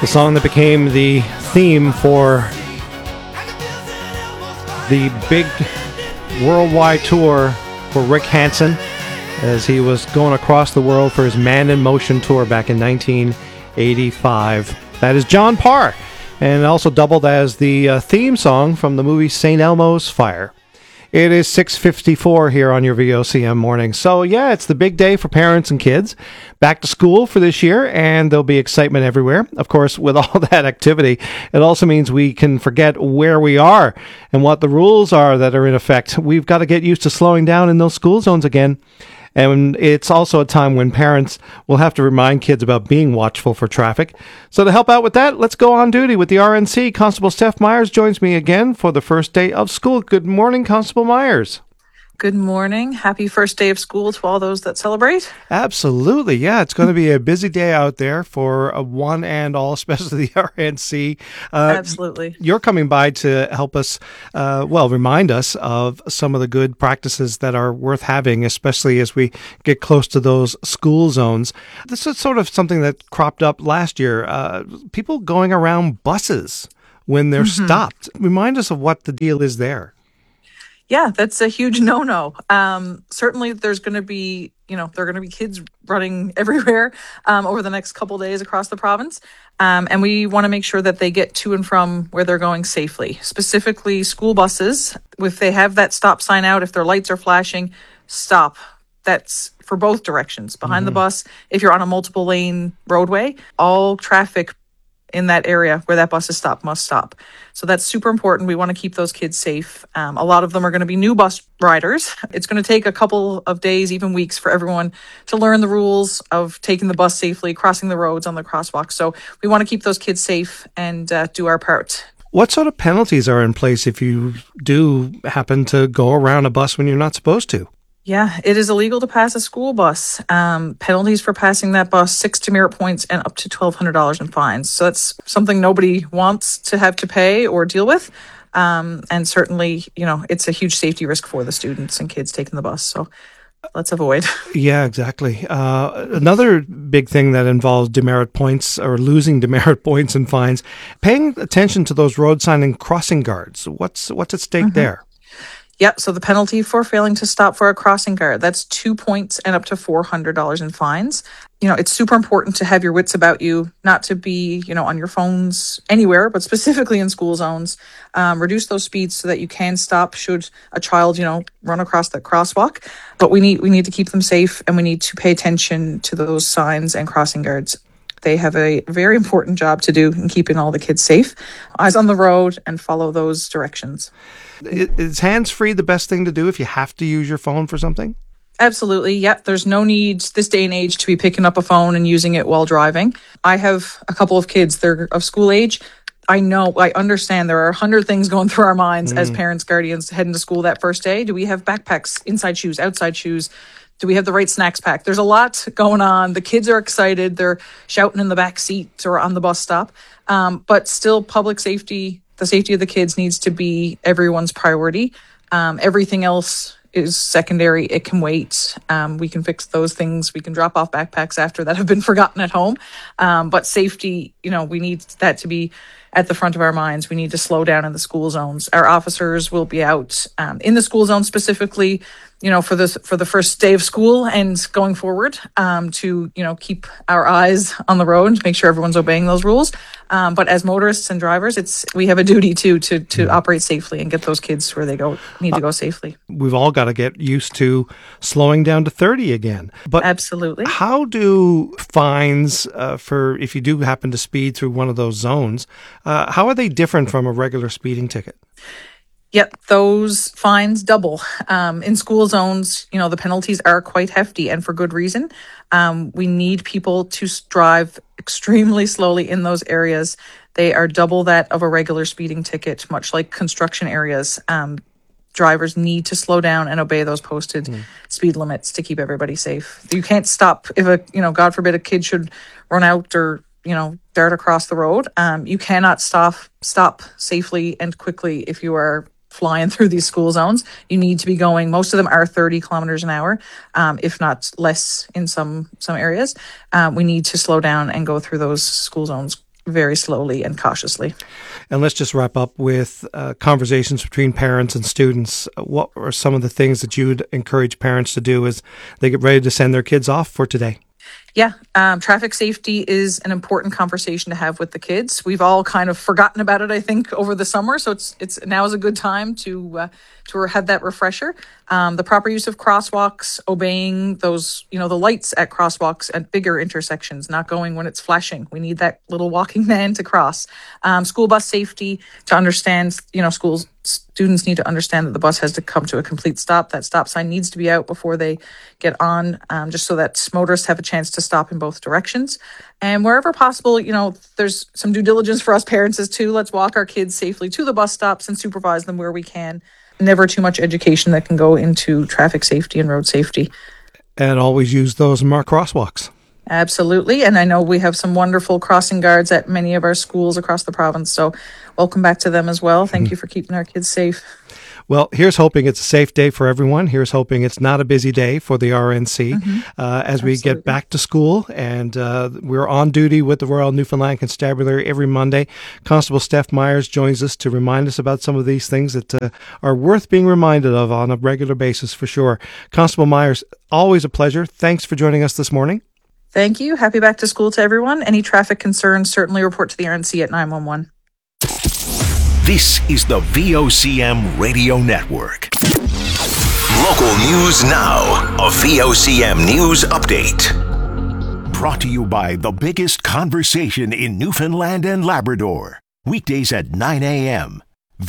The song that became the theme for the big worldwide tour for Rick Hansen as he was going across the world for his Man in Motion tour back in 1985. That is John Parr, and also doubled as the theme song from the movie St. Elmo's Fire. It is 6:54 here on your VOCM morning. So yeah, it's the big day for parents and kids. Back to school for this year, and there'll be excitement everywhere. Of course, with all that activity, it also means we can forget where we are and what the rules are that are in effect. We've got to get used to slowing down in those school zones again. And it's also a time when parents will have to remind kids about being watchful for traffic. So to help out with that, let's go on duty with the RNC. Constable Steph Myers joins me again for the first day of school. Good morning, Constable Myers. Good morning. Happy first day of school to all those that celebrate. Absolutely. Yeah, it's going to be a busy day out there for one and all, especially the RNC. Absolutely. You're coming by to help us, remind us of some of the good practices that are worth having, especially as we get close to those school zones. This is sort of something that cropped up last year. People going around buses when they're stopped. Remind us of what the deal is there. Yeah, that's a huge no-no. Certainly there's going to be, there are going to be kids running everywhere over the next couple days across the province. And we want to make sure that they get to and from where they're going safely. Specifically, school buses, if they have that stop sign out, if their lights are flashing, stop. That's for both directions. Behind the bus, if you're on a multiple lane roadway, all traffic in that area where that bus is stopped must stop. So that's super important. We want to keep those kids safe. A lot of them are going to be new bus riders. It's going to take a couple of days, even weeks, for everyone to learn the rules of taking the bus safely, crossing the roads on the crosswalk. So we want to keep those kids safe and do our part. What sort of penalties are in place if you do happen to go around a bus when you're not supposed to? Yeah, it is illegal to pass a school bus. Penalties for passing that bus, 6 demerit points and up to $1,200 in fines. So that's something nobody wants to have to pay or deal with. And certainly, it's a huge safety risk for the students and kids taking the bus. So let's avoid. Yeah, exactly. Another big thing that involves demerit points or losing demerit points and fines, paying attention to those road sign and crossing guards. What's at stake there? Yep. So the penalty for failing to stop for a crossing guard, that's 2 points and up to $400 in fines. It's super important to have your wits about you, not to be, on your phones anywhere, but specifically in school zones. Reduce those speeds so that you can stop should a child, run across that crosswalk. But we need to keep them safe, and we need to pay attention to those signs and crossing guards. They have a very important job to do in keeping all the kids safe. Eyes on the road and follow those directions. Is hands-free the best thing to do if you have to use your phone for something? Absolutely. Yep. There's no need this day and age to be picking up a phone and using it while driving. I have a couple of kids. They're of school age. I understand there are 100 things going through our minds as parents, guardians heading to school that first day. Do we have backpacks, inside shoes, outside shoes? Do we have the right snacks packed? There's a lot going on. The kids are excited. They're shouting in the back seat or on the bus stop. But still, public safety, the safety of the kids needs to be everyone's priority. Everything else is secondary. It can wait. We can fix those things. We can drop off backpacks after that have been forgotten at home. But safety, we need that to be at the front of our minds. We need to slow down in the school zones. Our officers will be out in the school zone specifically, for the first day of school and going forward, to keep our eyes on the road, make sure everyone's obeying those rules. But as motorists and drivers, we have a duty to operate safely and get those kids where they need to go safely. We've all got to get used to slowing down to 30 again. But absolutely. How do fines for if you do happen to speed through one of those zones, how are they different from a regular speeding ticket? Yep, those fines double. In school zones, the penalties are quite hefty, and for good reason. We need people to drive extremely slowly in those areas. They are double that of a regular speeding ticket, much like construction areas. Drivers need to slow down and obey those posted speed limits to keep everybody safe. You can't stop if God forbid, a kid should run out or dart across the road. You cannot stop safely and quickly if you are flying through these school zones. You need to be going, most of them are 30 kilometers an hour, if not less in some areas. We need to slow down and go through those school zones very slowly and cautiously. And let's just wrap up with conversations between parents and students. What are some of the things that you'd encourage parents to do as they get ready to send their kids off for today? Yeah, traffic safety is an important conversation to have with the kids. We've all kind of forgotten about it, I think, over the summer. So it's now is a good time to have that refresher. The proper use of crosswalks, obeying those, the lights at crosswalks at bigger intersections, not going when it's flashing. We need that little walking man to cross. School bus safety, to understand, students need to understand that the bus has to come to a complete stop. That stop sign needs to be out before they get on, just so that motorists have a chance to stop in both directions. And wherever possible, there's some due diligence for us parents as too. Let's walk our kids safely to the bus stops and supervise them where we can. Never too much education that can go into traffic safety and road safety. And always use those marked crosswalks. Absolutely. And I know we have some wonderful crossing guards at many of our schools across the province. So welcome back to them as well. Thank you for keeping our kids safe. Well, here's hoping it's a safe day for everyone. Here's hoping it's not a busy day for the RNC as we get back to school. And we're on duty with the Royal Newfoundland Constabulary every Monday. Constable Steph Myers joins us to remind us about some of these things that are worth being reminded of on a regular basis for sure. Constable Myers, always a pleasure. Thanks for joining us this morning. Thank you. Happy back to school to everyone. Any traffic concerns, certainly report to the RNC at 911. This is the VOCM Radio Network. Local news now. A VOCM news update. Brought to you by the biggest conversation in Newfoundland and Labrador. Weekdays at 9 a.m.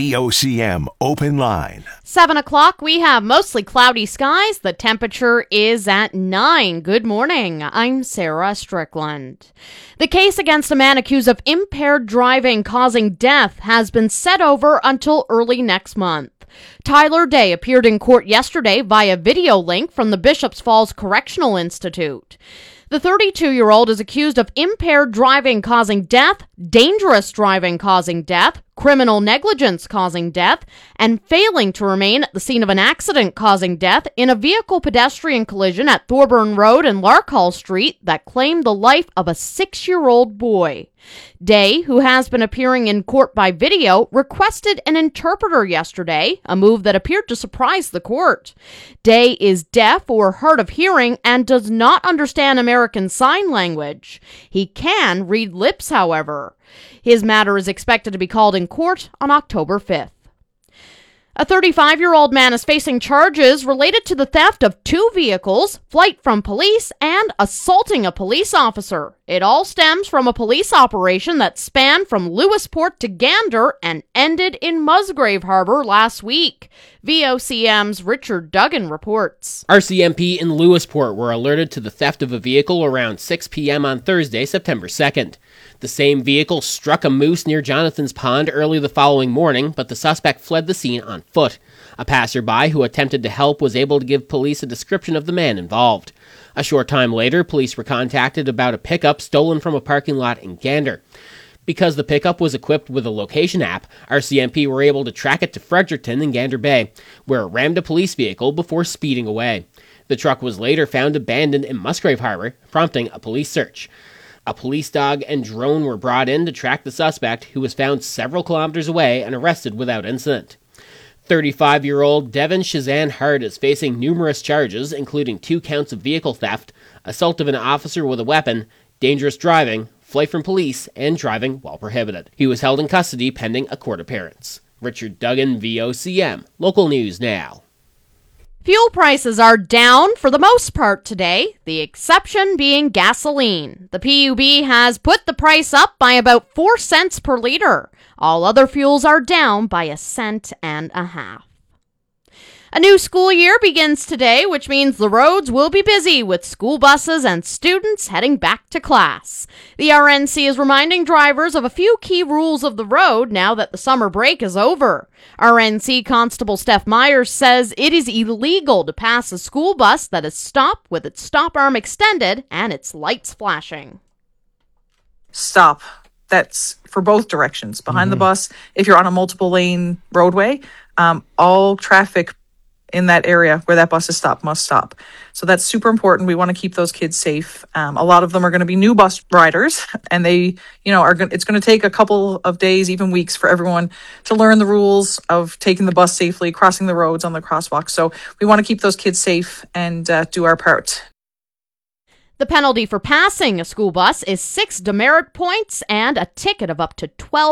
VOCM Open Line. 7 o'clock, we have mostly cloudy skies. The temperature is at 9. Good morning. I'm Sarah Strickland. The case against a man accused of impaired driving causing death has been set over until early next month. Tyler Day appeared in court yesterday via video link from the Bishops Falls Correctional Institute. The 32-year-old is accused of impaired driving causing death, dangerous driving causing death, criminal negligence causing death, and failing to remain at the scene of an accident causing death in a vehicle-pedestrian collision at Thorburn Road and Larkhall Street that claimed the life of a 6-year-old boy. Day, who has been appearing in court by video, requested an interpreter yesterday, a move that appeared to surprise the court. Day is deaf or hard of hearing and does not understand American Sign Language. He can read lips, however. His matter is expected to be called in court on October 5th. A 35-year-old man is facing charges related to the theft of 2 vehicles, flight from police, and assaulting a police officer. It all stems from a police operation that spanned from Lewisport to Gander and ended in Musgrave Harbour last week. VOCM's Richard Duggan reports. RCMP in Lewisport were alerted to the theft of a vehicle around 6 p.m. on Thursday, September 2nd. The same vehicle struck a moose near Jonathan's Pond early the following morning, but the suspect fled the scene on foot. A passerby who attempted to help was able to give police a description of the man involved. A short time later, police were contacted about a pickup stolen from a parking lot in Gander. Because the pickup was equipped with a location app, RCMP were able to track it to Fredericton and Gander Bay, where it rammed a police vehicle before speeding away. The truck was later found abandoned in Musgrave Harbour, prompting a police search. A police dog and drone were brought in to track the suspect, who was found several kilometers away and arrested without incident. 35-year-old Devin Shazan Hart is facing numerous charges, including 2 counts of vehicle theft, assault of an officer with a weapon, dangerous driving, flight from police, and driving while prohibited. He was held in custody pending a court appearance. Richard Duggan, VOCM. Local news now. Fuel prices are down for the most part today, the exception being gasoline. The PUB has put the price up by about 4 cents per liter. All other fuels are down by 1.5 cents. A new school year begins today, which means the roads will be busy with school buses and students heading back to class. The RNC is reminding drivers of a few key rules of the road now that the summer break is over. RNC Constable Steph Myers says it is illegal to pass a school bus that is stopped with its stop arm extended and its lights flashing. Stop. That's for both directions. Behind the bus, if you're on a multiple lane roadway, all traffic in that area where that bus is stopped must stop. So that's super important. We want to keep those kids safe. A lot of them are going to be new bus riders, and they, it's going to take a couple of days, even weeks, for everyone to learn the rules of taking the bus safely, crossing the roads on the crosswalk. So we want to keep those kids safe and do our part. The penalty for passing a school bus is 6 demerit points and a ticket of up to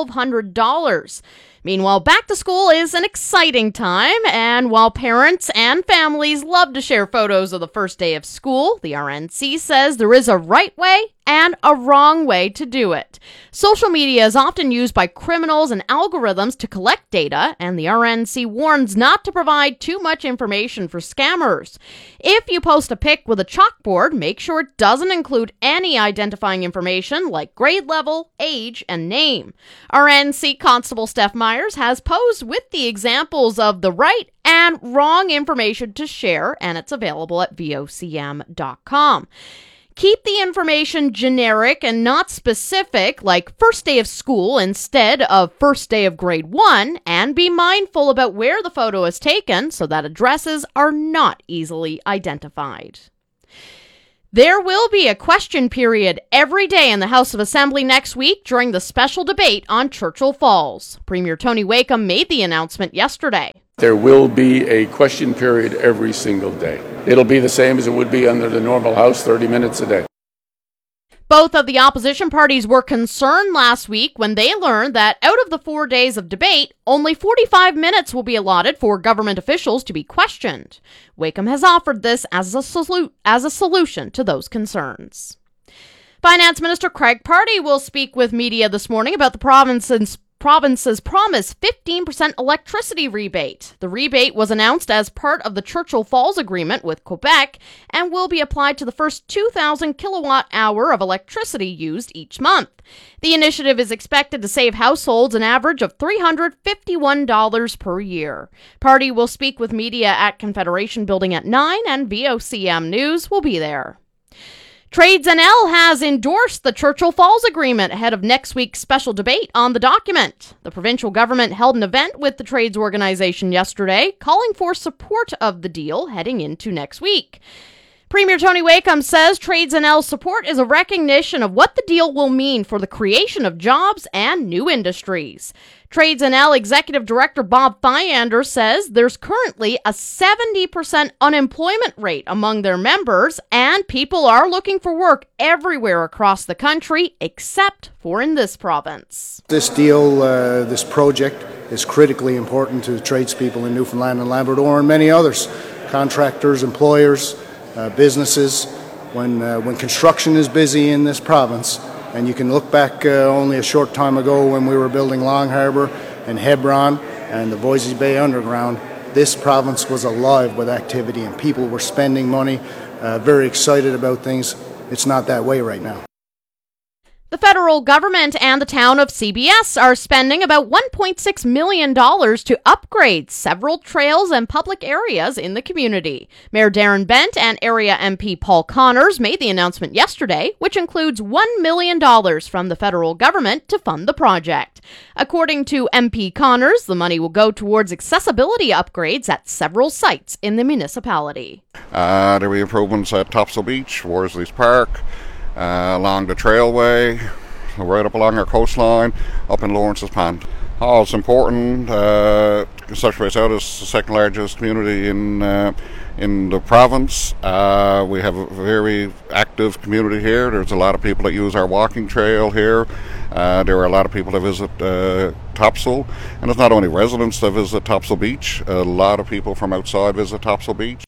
$1,200. Meanwhile, back to school is an exciting time, and while parents and families love to share photos of the first day of school, the RNC says there is a right way and a wrong way to do it. Social media is often used by criminals and algorithms to collect data, and the RNC warns not to provide too much information for scammers. If you post a pic with a chalkboard, make sure it doesn't include any identifying information like grade level, age, and name. RNC Constable Steph Myers has posed with the examples of the right and wrong information to share, and it's available at vocm.com. Keep the information generic and not specific, like first day of school instead of first day of grade 1, and be mindful about where the photo is taken so that addresses are not easily identified. There will be a question period every day in the House of Assembly next week during the special debate on Churchill Falls. Premier Tony Wakeham made the announcement yesterday. There will be a question period every single day. It'll be the same as it would be under the normal House, 30 minutes a day. Both of the opposition parties were concerned last week when they learned that out of the 4 days of debate, only 45 minutes will be allotted for government officials to be questioned. Wakeham has offered this as a solution to those concerns. Finance Minister Craig Pardy will speak with media this morning about the province's promised 15% electricity rebate. The rebate was announced as part of the Churchill Falls Agreement with Quebec and will be applied to the first 2,000 kilowatt hour of electricity used each month. The initiative is expected to save households an average of $351 per year. Party will speak with media at Confederation Building at 9, and VOCM News will be there. Trades NL has endorsed the Churchill Falls Agreement ahead of next week's special debate on the document. The provincial government held an event with the trades organization yesterday, calling for support of the deal heading into next week. Premier Tony Wakeham says Trades NL's support is a recognition of what the deal will mean for the creation of jobs and new industries. Trades NL Executive Director Bob Fyander says there's currently a 70% unemployment rate among their members, and people are looking for work everywhere across the country except for in this province. This deal, this project, is critically important to tradespeople in Newfoundland and Labrador and many others, contractors, employers, businesses. When construction is busy in this province, and you can look back only a short time ago when we were building Long Harbour and Hebron and the Voisey's Bay Underground, this province was alive with activity and people were spending money, very excited about things. It's not that way right now. The federal government and the town of CBS are spending about $1.6 million to upgrade several trails and public areas in the community. Mayor Darren Bent and area MP Paul Connors made the announcement yesterday, which includes $1 million from the federal government to fund the project. According to MP Connors, the money will go towards accessibility upgrades at several sites in the municipality. There will be improvements at Topsail Beach, Worsley's Park, along the trailway, right up along our coastline, up in Lawrence's Pond. Oh, it's important. Such Place Out is the second largest community in the province. We have a very active community here. There's a lot of people that use our walking trail here. There are a lot of people that visit Topsail, and it's not only residents that visit Topsail Beach. A lot of people from outside visit Topsail Beach.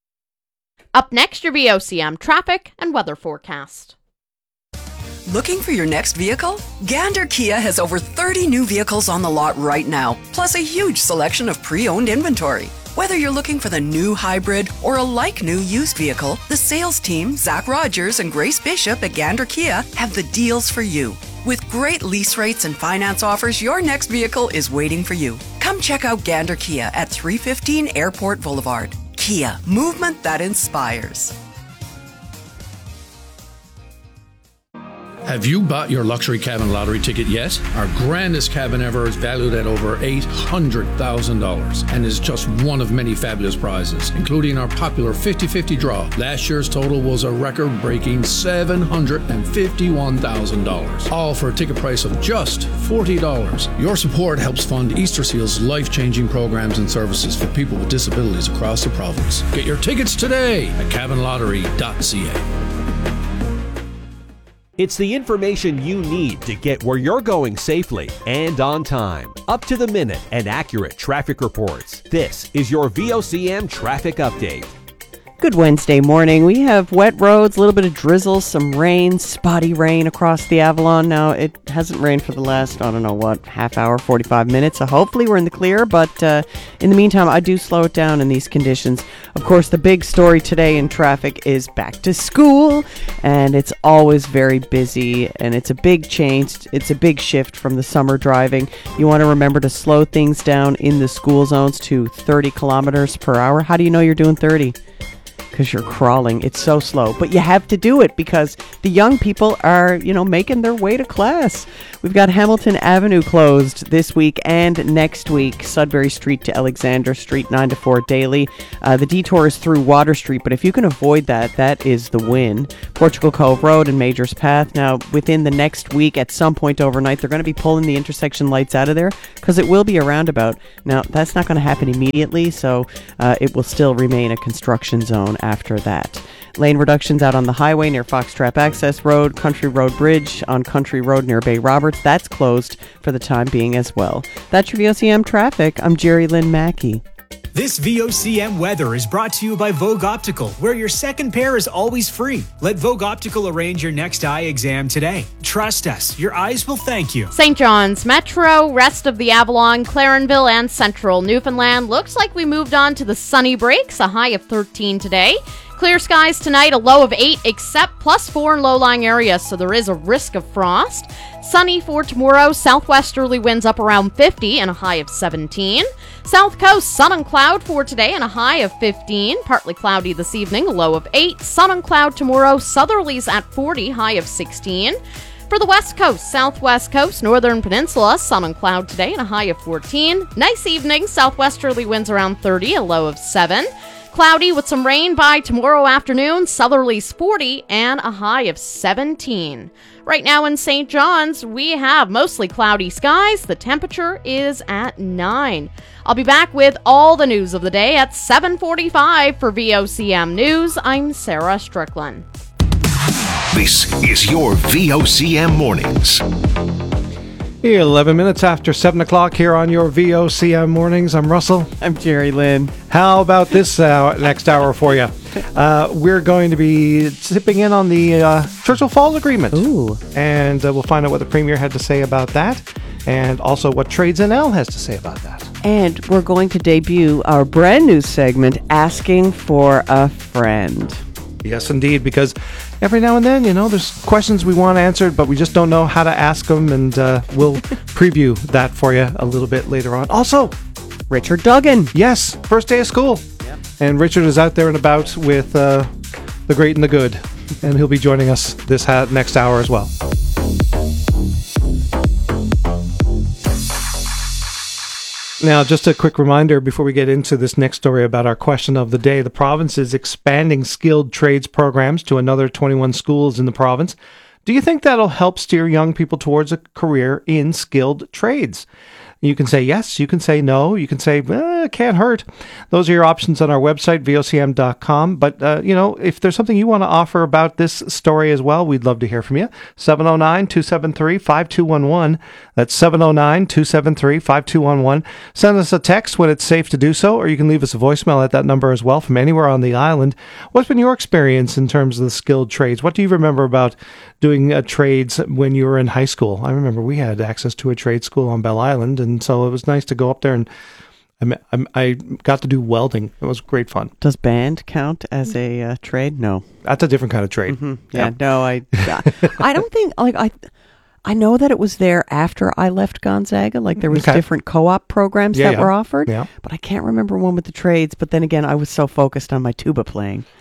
Up next, your VOCM traffic and weather forecast. Looking for your next vehicle? Gander Kia has over 30 new vehicles on the lot right now, plus a huge selection of pre-owned inventory. Whether you're looking for the new hybrid or a like-new used vehicle, the sales team, Zach Rogers and Grace Bishop at Gander Kia, have the deals for you. With great lease rates and finance offers, your next vehicle is waiting for you. Come check out Gander Kia at 315 Airport Boulevard. Kia, movement that inspires. Have you bought your luxury cabin lottery ticket yet? Our grandest cabin ever is valued at over $800,000 and is just one of many fabulous prizes, including our popular 50-50 draw. Last year's total was a record-breaking $751,000, all for a ticket price of just $40. Your support helps fund Easter Seal's life-changing programs and services for people with disabilities across the province. Get your tickets today at cabinlottery.ca. It's the information you need to get where you're going safely and on time. Up to the minute and accurate traffic reports. This is your VOCM Traffic Update. Good Wednesday morning. We have wet roads, a little bit of drizzle, some rain, spotty rain across the Avalon. Now, it hasn't rained for the last, half hour, 45 minutes. So hopefully we're in the clear. But in the meantime, I do slow it down in these conditions. Of course, the big story today in traffic is back to school. And it's always very busy. And it's a big change. It's a big shift from the summer driving. You want to remember to slow things down in the school zones to 30 kilometers per hour. How do you know you're doing 30? Because you're crawling. It's so slow. But you have to do it because the young people are, making their way to class. We've got Hamilton Avenue closed this week and next week. Sudbury Street to Alexander Street, 9 to 4 daily. The detour is through Water Street, but if you can avoid that, that is the win. Portugal Cove Road and Majors Path. Now, within the next week, at some point overnight, they're going to be pulling the intersection lights out of there because it will be a roundabout. Now, that's not going to happen immediately, so it will still remain a construction zone after that. Lane reductions out on the highway near Foxtrap Access Road, Country Road Bridge on Country Road near Bay Roberts. That's closed for the time being as well. That's your VOCM traffic. I'm Jerry Lynn Mackey. This VOCM weather is brought to you by Vogue Optical, where your second pair is always free. Let Vogue Optical arrange your next eye exam today. Trust us, your eyes will thank you. St. John's Metro, rest of the Avalon, Clarenville, and Central Newfoundland. Looks like we moved on to the sunny breaks, a high of 13 today. Clear skies tonight, a low of 8, except +4 in low-lying areas, so there is a risk of frost. Sunny for tomorrow, southwesterly winds up around 50 and a high of 17. South coast, sun and cloud for today and a high of 15. Partly cloudy this evening, a low of 8. Sun and cloud tomorrow, southerlies at 40, high of 16. For the west coast, southwest coast, northern peninsula, sun and cloud today and a high of 14. Nice evening, southwesterly winds around 30, a low of 7. Cloudy with some rain by tomorrow afternoon, southerlies 40 and a high of 17. Right now in St. John's, we have mostly cloudy skies. The temperature is at 9. I'll be back with all the news of the day at 7:45 for VOCM News. I'm Sarah Strickland. This is your VOCM Mornings. 11 minutes after 7 o'clock here on your VOCM Mornings. I'm Russell. I'm Jerry Lynn. How about this next hour for you? We're going to be tipping in on the Churchill Falls Agreement. Ooh. And we'll find out what the Premier had to say about that, and also what Trades NL has to say about that. And we're going to debut our brand new segment, Asking for a Friend. Yes, indeed, because every now and then, there's questions we want answered, but we just don't know how to ask them, and we'll preview that for you a little bit later on. Also, Richard Duggan. Yes, first day of school. Yep. And Richard is out there and about with the great and the good, and he'll be joining us this next hour as well. Now, just a quick reminder before we get into this next story about our question of the day. The province is expanding skilled trades programs to another 21 schools in the province. Do you think that'll help steer young people towards a career in skilled trades? You can say yes, you can say no, you can say, it can't hurt. Those are your options on our website, vocm.com. But, if there's something you want to offer about this story as well, we'd love to hear from you. 709-273-5211. That's 709-273-5211. Send us a text when it's safe to do so, or you can leave us a voicemail at that number as well from anywhere on the island. What's been your experience in terms of the skilled trades? What do you remember about doing trades when you were in high school? I remember we had access to a trade school on Bell Island, and so it was nice to go up there, and I got to do welding. It was great fun. Does band count as a trade? No. That's a different kind of trade. Mm-hmm. Yeah, no, I don't think, I know that it was there after I left Gonzaga. There was different co-op programs that were offered, but I can't remember one with the trades. But then again, I was so focused on my tuba playing.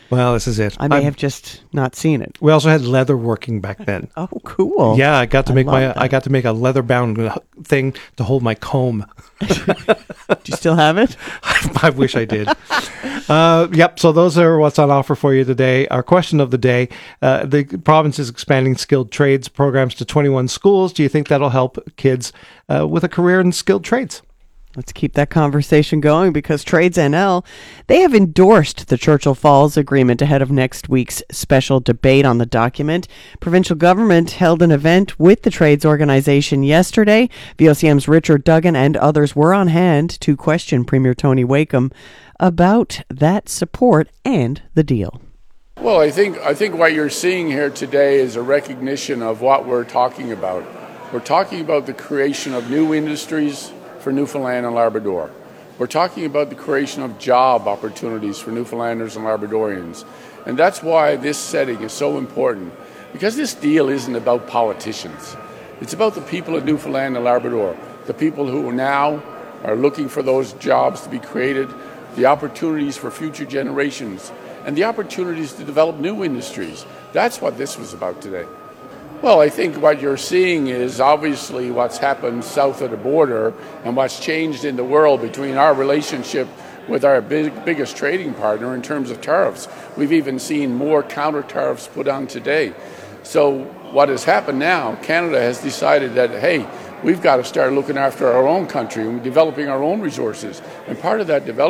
Well, this is it. I may have just not seen it. We also had leather working back then. Oh, cool. Yeah, I got to make love that. a leather bound thing to hold my comb. Do you still have it? I wish I did. Yep. So those are what's on offer for you today. Our question of the day: the province is expanding skilled trades programs to 21 schools. Do you think that'll help kids with a career in skilled trades? Let's keep that conversation going because Trades NL, they have endorsed the Churchill Falls Agreement ahead of next week's special debate on the document. Provincial government held an event with the trades organization yesterday. VOCM's Richard Duggan and others were on hand to question Premier Tony Wakeham about that support and the deal. Well, I think what you're seeing here today is a recognition of what we're talking about. We're talking about the creation of new industries for Newfoundland and Labrador. We're talking about the creation of job opportunities for Newfoundlanders and Labradorians. And that's why this setting is so important, because this deal isn't about politicians. It's about the people of Newfoundland and Labrador, the people who now are looking for those jobs to be created, the opportunities for future generations, and the opportunities to develop new industries. That's what this was about today. Well, I think what you're seeing is obviously what's happened south of the border and what's changed in the world between our relationship with our biggest trading partner in terms of tariffs. We've even seen more counter tariffs put on today. So what has happened now, Canada has decided that, hey, we've got to start looking after our own country and developing our own resources. And part of that development